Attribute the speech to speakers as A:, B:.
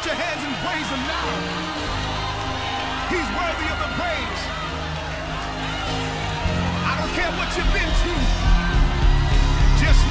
A: your hands and praise him now. He's worthy of the praise.